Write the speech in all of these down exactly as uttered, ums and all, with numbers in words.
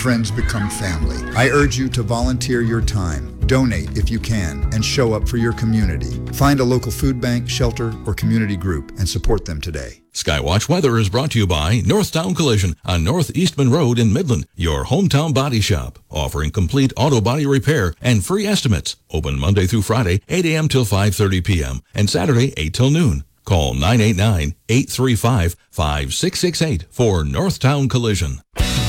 friends become family. I urge you to volunteer your time, donate if you can, and show up for your community. Find a local food bank, shelter, or community group and support them today. Skywatch Weather is brought to you by Northtown Collision on North Eastman Road in Midland, your hometown body shop, offering complete auto body repair and free estimates. Open Monday through Friday, eight a.m. till five thirty p.m. and Saturday, eight till noon. Call nine eight nine, eight three five, five six six eight for Northtown Collision.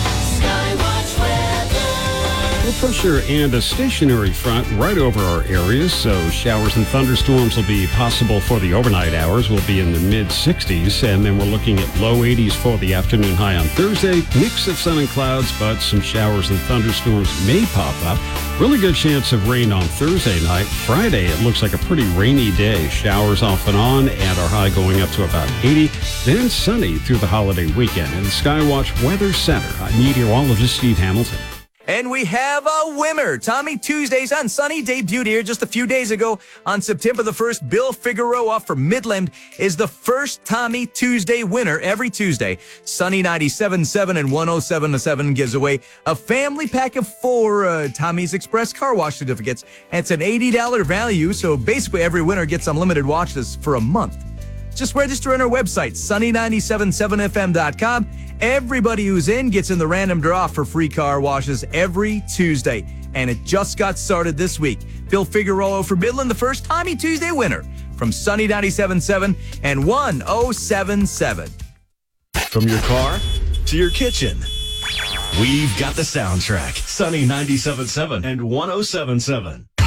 Low pressure and a stationary front right over our areas, so showers and thunderstorms will be possible for the overnight hours. We'll be in the mid sixties, and then we're looking at low eighties for the afternoon high on Thursday. Mix of sun and clouds, but some showers and thunderstorms may pop up. Really good chance of rain on Thursday night. Friday, it looks like a pretty rainy day. Showers off and on, and our high going up to about eighty. Then sunny through the holiday weekend. In the Skywatch Weather Center, I'm meteorologist Steve Hamilton. And we have a winner. Tommy Tuesdays on Sunny debuted here just a few days ago on September the first. Bill Figueroa from Midland is the first Tommy Tuesday winner every Tuesday. Sunny ninety-seven point seven and one oh seven point seven gives away a family pack of four uh, Tommy's Express car wash certificates. And it's an eighty dollars value, so basically every winner gets unlimited washes for a month. Just register on our website, sunny nine seven seven f m dot com. Everybody who's in gets in the random draw for free car washes every Tuesday. And it just got started this week. Bill Figueroa for Midland, the first Tommy Tuesday winner from Sunny ninety-seven point seven and one oh seven point seven. From your car to your kitchen, we've got the soundtrack. Sunny ninety-seven point seven and one oh seven point seven.